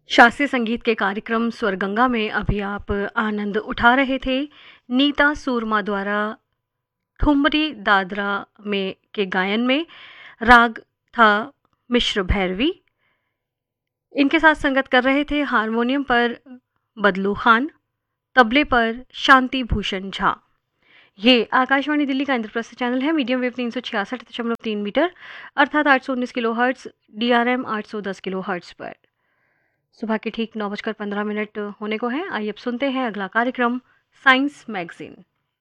शास्त्रीय संगीत के कार्यक्रम स्वरगंगा में अभी आप आनंद उठा रहे थे नीता सूरमा द्वारा ठुमरी दादरा में के गायन में। राग था मिश्र भैरवी। इनके साथ संगत कर रहे थे हारमोनियम पर बदलू खान, तबले पर शांति भूषण झा। ये आकाशवाणी दिल्ली का इंद्रप्रस्थ चैनल है। मीडियम वेव 366.3 मीटर अर्थात 819 kilo hertz, DRM 810 kilo hertz पर। सुबह के ठीक 9:15 होने को हैं। आइए अब सुनते हैं अगला कार्यक्रम science magazine.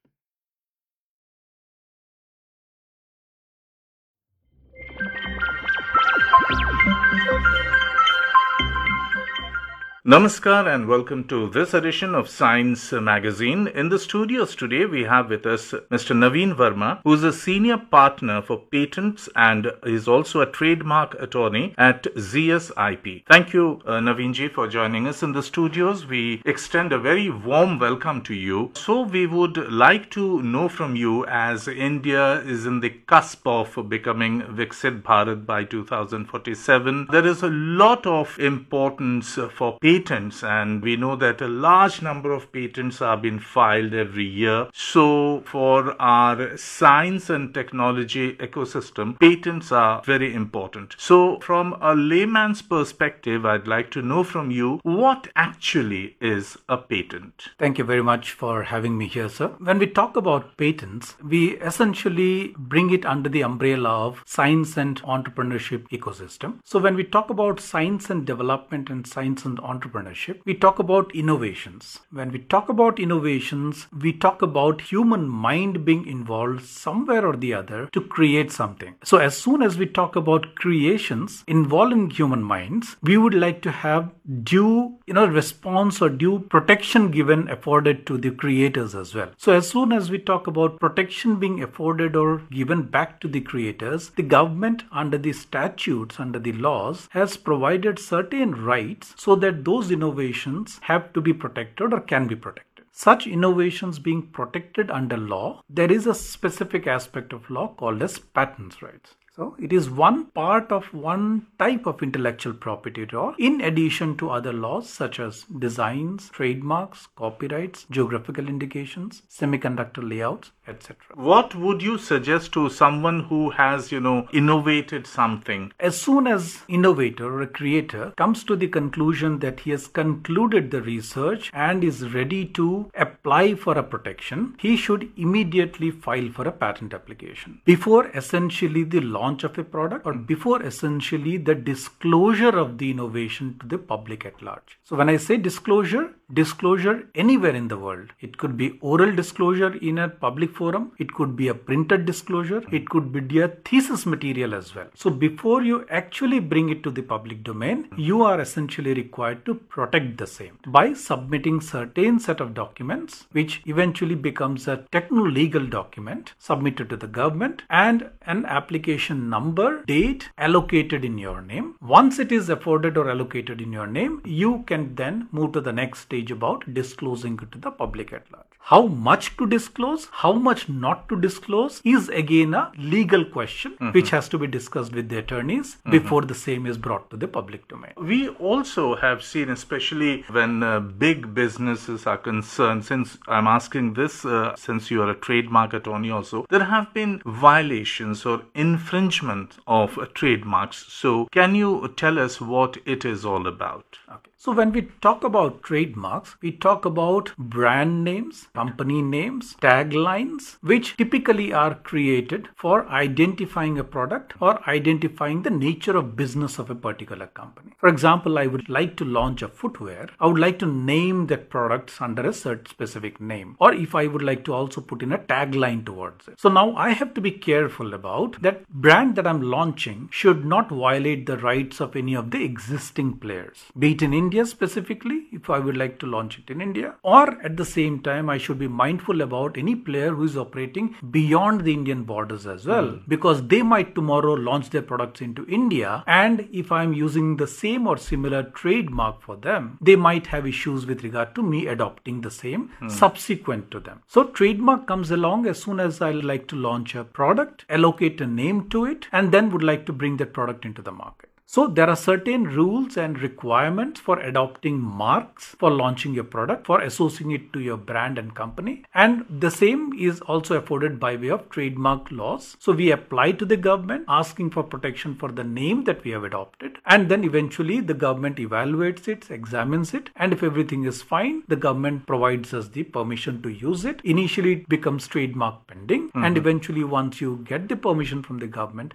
Namaskar and welcome to this edition of Science Magazine. In the studios today, we have with us Mr. Naveen Verma, who is a senior partner for patents and is also a trademark attorney at ZSIP. Thank you, Naveen ji, for joining us in the studios. We extend a very warm welcome to you. So we would like to know from you, as India is in the cusp of becoming Viksit Bharat by 2047, there is a lot of importance for patents, and we know that a large number of patents are being filed every year. So for our science and technology ecosystem, patents are very important. So from a layman's perspective, I'd like to know from you, what actually is a patent? Thank you very much for having me here, sir. When we talk about patents, we essentially bring it under the umbrella of science and entrepreneurship ecosystem. So when we talk about science and development and science and entrepreneurship, we talk about innovations. When we talk about innovations, we talk about human mind being involved somewhere or the other to create something. So as soon as we talk about creations involving human minds, we would like to have due response or due protection given afforded to the creators as well. So as soon as we talk about protection being afforded or given back to the creators, the government under the statutes, under the laws, has provided certain rights so that those innovations have to be protected or can be protected. Such innovations being protected under law, there is a specific aspect of law called as patents rights. So it is one part of one type of intellectual property law in addition to other laws such as designs, trademarks, copyrights, geographical indications, semiconductor layouts, etc. What would you suggest to someone who has, innovated something? As soon as innovator or a creator comes to the conclusion that he has concluded the research and is ready to apply for a protection, he should immediately file for a patent application. Before essentially the launch of a product or before essentially the disclosure of the innovation to the public at large. So when I say disclosure anywhere in the world, it could be oral disclosure in a public forum, it could be a printed disclosure, it could be a thesis material as well. So before you actually bring it to the public domain, you are essentially required to protect the same by submitting certain set of documents, which eventually becomes a techno-legal document submitted to the government and an application number, date allocated in your name. Once it is afforded or allocated in your name, you can then move to the next stage about disclosing it to the public at large. How much to disclose, how much not to disclose is again a legal question which has to be discussed with the attorneys before the same is brought to the public domain. We also have seen, especially when big businesses are concerned, since I'm asking this, since you are a trademark attorney also, there have been violations or infringement of trademarks. So can you tell us what it is all about? Okay. So when we talk about trademarks, we talk about brand names, company names, taglines, which typically are created for identifying a product or identifying the nature of business of a particular company. For example, I would like to launch a footwear. I would like to name that product under a certain specific name. Or if I would like to also put in a tagline towards it. So now I have to be careful about that brand that I'm launching should not violate the rights of any of the existing players. Be it in India specifically, if I would like to launch it in India, or at the same time I should be mindful about any player who is operating beyond the Indian borders as well, because they might tomorrow launch their products into India, and if I'm using the same or similar trademark for them, they might have issues with regard to me adopting the same subsequent to them. So trademark comes along as soon as I like to launch a product, allocate a name to it, and then would like to bring that product into the market. So there are certain rules and requirements for adopting marks for launching your product, for associating it to your brand and company. And the same is also afforded by way of trademark laws. So we apply to the government asking for protection for the name that we have adopted. And then eventually the government evaluates it, examines it. And if everything is fine, the government provides us the permission to use it. Initially, it becomes trademark pending. And eventually, once you get the permission from the government,